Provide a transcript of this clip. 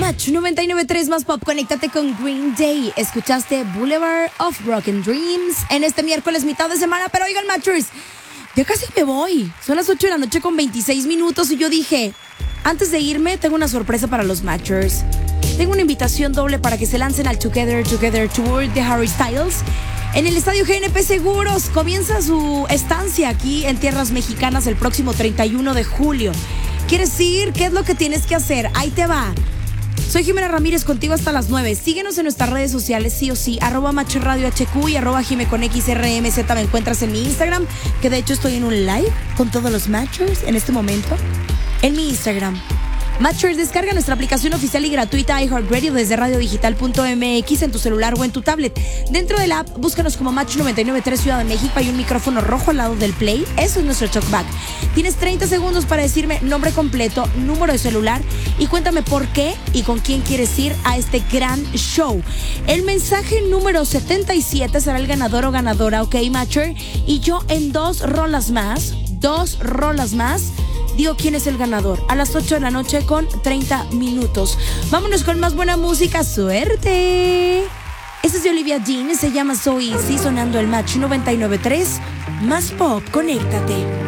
Match 99.3 más pop, conéctate con Green Day. Escuchaste Boulevard of Broken Dreams en este miércoles mitad de semana. Pero oigan, Matchers, ya casi me voy. Son las 8 de la noche con 26 minutos y yo dije, antes de irme tengo una sorpresa para los Matchers. Tengo una invitación doble para que se lancen al Together Tour de Harry Styles en el Estadio GNP Seguros. Comienza su estancia aquí en tierras mexicanas el próximo 31 de julio. ¿Quieres ir? ¿Qué es lo que tienes que hacer? Ahí te va. Soy Jimena Ramírez, contigo hasta las 9. Síguenos en nuestras redes sociales, sí o sí, @MatchRadioHQ y @JimeConXRMZ. Me encuentras en mi Instagram, que de hecho estoy en un live con todos los Matchers en este momento. En mi Instagram. Matchers, descarga nuestra aplicación oficial y gratuita iHeartRadio desde radiodigital.mx en tu celular o en tu tablet. Dentro de la app, búscanos como Match 99.3 Ciudad de México. Hay un micrófono rojo al lado del play. Eso es nuestro talkback. Tienes 30 segundos para decirme nombre completo, número de celular y cuéntame por qué y con quién quieres ir a este gran show. El mensaje número 77 será el ganador o ganadora, ¿ok, Matcher? Y yo en dos rolas más, digo quién es el ganador a las 8 de la noche con 30 minutos. Vámonos con más buena música. ¡Suerte! Esta es de Olivia Dean, se llama So Easy, sonando el Match 99.3 más pop. Conéctate.